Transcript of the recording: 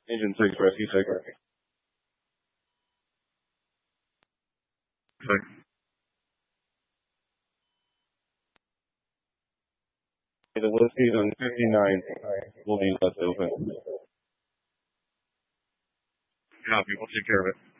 Agent 6, Rescue 6. The whiskey on 59 will be left open. Copy, we'll take care of it.